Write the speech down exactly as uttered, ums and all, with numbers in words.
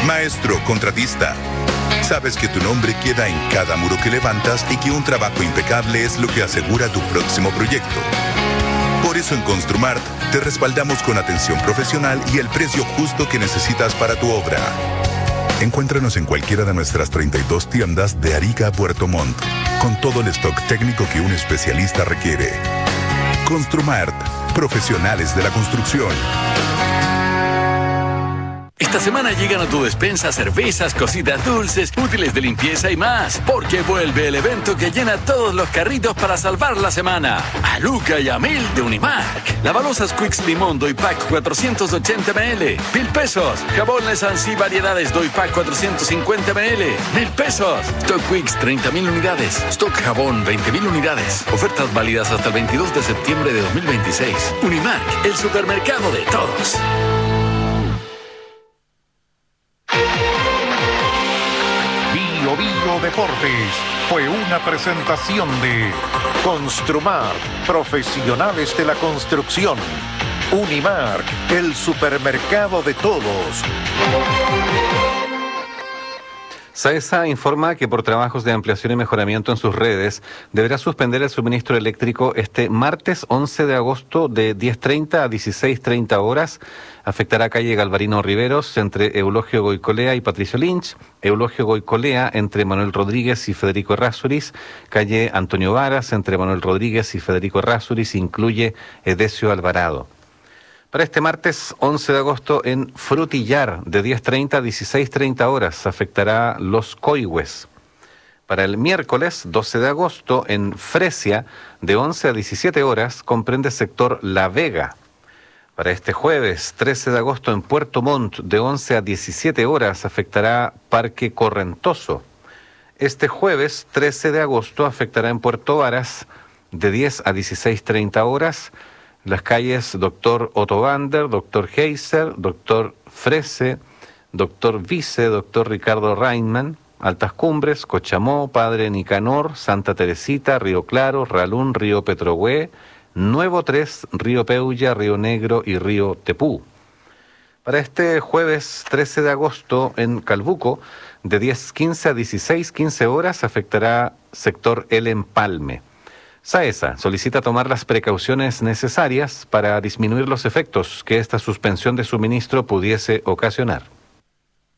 Maestro, contratista. Sabes que tu nombre queda en cada muro que levantas y que un trabajo impecable es lo que asegura tu próximo proyecto. Por eso en Construmart te respaldamos con atención profesional y el precio justo que necesitas para tu obra. Encuéntranos en cualquiera de nuestras treinta y dos tiendas de Arica a Puerto Montt, con todo el stock técnico que un especialista requiere. Construmart, profesionales de la construcción. Esta semana llegan a tu despensa cervezas, cositas dulces, útiles de limpieza y más, porque vuelve el evento que llena todos los carritos para salvar la semana. A Luca y a Mil de Unimark. Lavalosas Quicks Limón Doypack cuatrocientos ochenta mililitros, mil pesos. Jabón Lesansi Variedades Doypack cuatrocientos cincuenta mililitros, mil pesos. Stock Quicks treinta mil unidades. Stock Jabón veinte mil unidades. Ofertas válidas hasta el veintidós de septiembre de dos mil veintiséis. Unimark, el supermercado de todos. Bio Bio Deportes fue una presentación de Construmar, profesionales de la construcción. Unimark, el supermercado de todos. SAESA informa que por trabajos de ampliación y mejoramiento en sus redes deberá suspender el suministro eléctrico este martes once de agosto de diez treinta a dieciséis treinta horas. Afectará calle Galvarino Riveros entre Eulogio Goicolea y Patricio Lynch, Eulogio Goicolea entre Manuel Rodríguez y Federico Errázuriz, calle Antonio Varas entre Manuel Rodríguez y Federico Errázuriz, incluye Edesio Alvarado. Para este martes once de agosto en Frutillar, de diez treinta a dieciséis treinta horas, afectará Los Coihues. Para el miércoles doce de agosto en Fresia, de once a diecisiete horas, comprende sector La Vega. Para este jueves trece de agosto en Puerto Montt, de once a diecisiete horas, afectará Parque Correntoso. Este jueves trece de agosto afectará en Puerto Varas, de diez a dieciséis treinta horas, las calles Doctor Otto Bander, Doctor Heiser, Doctor Frese, Doctor Vice, Doctor Ricardo Reinman, Altas Cumbres, Cochamó, Padre Nicanor, Santa Teresita, Río Claro, Ralún, Río Petrohue, Nuevo tres, Río Peulla, Río Negro y Río Tepú. Para este jueves trece de agosto en Calbuco, de diez quince a dieciséis quince horas, afectará sector El Empalme. SAESA solicita tomar las precauciones necesarias para disminuir los efectos que esta suspensión de suministro pudiese ocasionar.